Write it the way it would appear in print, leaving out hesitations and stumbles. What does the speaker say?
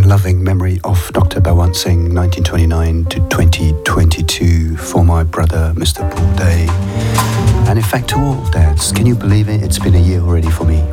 loving memory of Dr. Balwant Singh, 1929 to 2022, for my brother, Mr. Paul Day. And in fact, to all dads, can you believe it? It's been a year already for me.